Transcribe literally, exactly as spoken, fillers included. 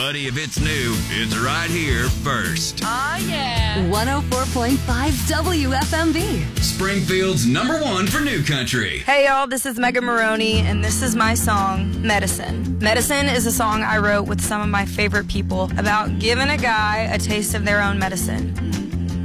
Buddy, if it's new, it's right here first. Oh, yeah. one oh four point five W F M V. Springfield's number one for new country. Hey, y'all, this is Megan Maroney, and this is my song, Medicine. Medicine is a song I wrote with some of my favorite people about giving a guy a taste of their own medicine.